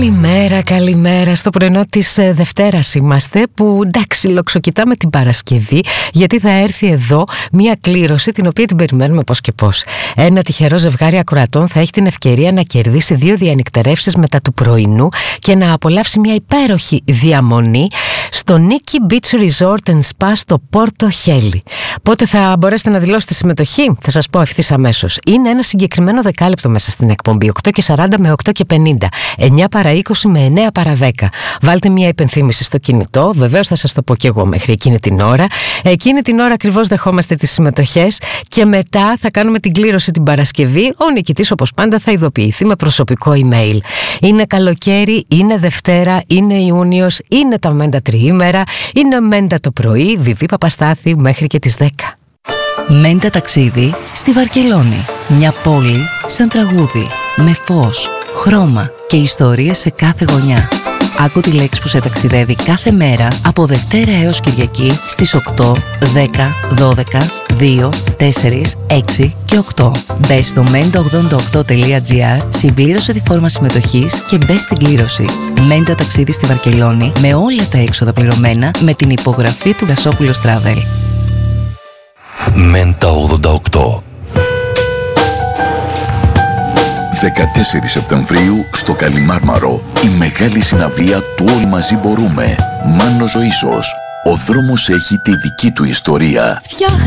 Καλημέρα στο πρωινό της Δευτέρας είμαστε, που εντάξει λοξοκοιτάμε την Παρασκευή, γιατί θα έρθει εδώ μια κλήρωση την οποία την περιμένουμε πώς και πώς. Ένα τυχερό ζευγάρι ακροατών θα έχει την ευκαιρία να κερδίσει 2 διανυκτερεύσεις μετά του πρωινού και να απολαύσει μια υπέροχη διαμονή στο Nikki Beach Resort and Spa στο Πόρτο Χέλι. Πότε θα μπορέσετε να δηλώσετε συμμετοχή? Θα σας πω ευθύς αμέσως. Είναι ένα συγκεκριμένο δεκάλεπτο μέσα στην εκπομπή, 8:40 με 8:50, 9 παρά 20 με 9 παρά 10. Βάλτε μια υπενθύμηση στο κινητό, βεβαίως θα σας το πω και εγώ μέχρι εκείνη την ώρα. Εκείνη την ώρα ακριβώς δεχόμαστε τις συμμετοχές και μετά θα κάνουμε την κλήρωση την Παρασκευή. Ο νικητής όπως πάντα θα ειδοποιηθεί με προσωπικό email. Είναι καλοκαίρι, είναι Δευτέρα, είναι Ιούνιος, είναι τα μέντα τριήμερα, είναι μέντα το πρωί, Βιβί Παπαστάθη μέχρι και τις 10. Μέντα ταξίδι στη Βαρκελόνη. Μια πόλη σαν τραγούδι, με φως, χρώμα και ιστορίες σε κάθε γωνιά. Άκου τη λέξη που σε ταξιδεύει κάθε μέρα από Δευτέρα έως Κυριακή στις 8, 10, 12, 2, 4, 6 και 8. Μπες στο menta88.gr, συμπλήρωσε τη φόρμα συμμετοχής και μπες στην κλήρωση. Μέντα ταξίδι στη Βαρκελόνη με όλα τα έξοδα πληρωμένα με την υπογραφή του Γασόπουλος Travel. Μέντα 88. 14 Σεπτεμβρίου στο Καλιμάρμαρο, η μεγάλη συναυλία του Όλοι Μαζί Μπορούμε. Μάνος Ζωήσος. Ο δρόμος έχει τη δική του ιστορία.